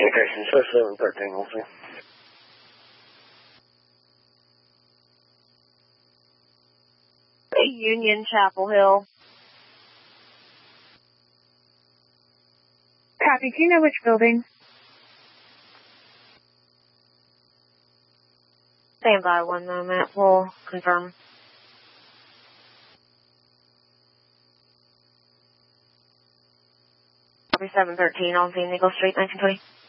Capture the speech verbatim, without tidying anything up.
Communications, so seven thirteen, we'll see. Union, Chapel Hill. Copy. Do you know which building? Stand by one moment. We'll confirm. Copy seven thirteen on San Diego Street, nineteen twenty.